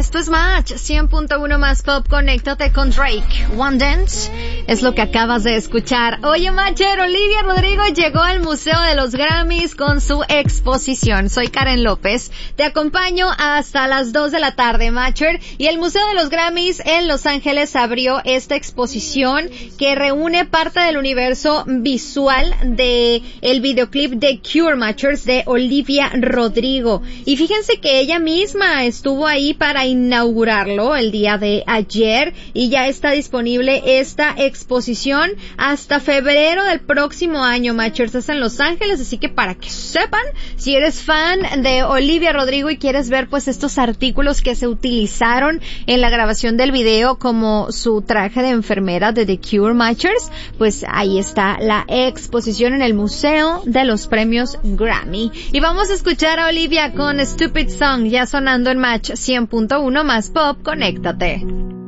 Esto es Match 100.1 más pop. Conéctate con Drake. One Dance es lo que acabas de escuchar. Oye, Matcher, Olivia Rodrigo llegó al Museo de los Grammys con su exposición. Soy Karen López. Te acompaño hasta las 2 de la tarde, Matcher. Y el Museo de los Grammys en Los Ángeles abrió esta exposición que reúne parte del universo visual de el videoclip de Cure, Matchers, de Olivia Rodrigo. Y fíjense que ella misma estuvo ahí para inaugurarlo el día de ayer y ya está disponible esta exposición hasta febrero del próximo año, Matchers. Es en Los Ángeles, así que para que sepan, si eres fan de Olivia Rodrigo y quieres ver pues estos artículos que se utilizaron en la grabación del video, como su traje de enfermera de The Cure, Matchers, pues ahí está la exposición en el Museo de los Premios Grammy. Y vamos a escuchar a Olivia con Stupid Song, ya sonando en Match 100.1 más pop. Conéctate.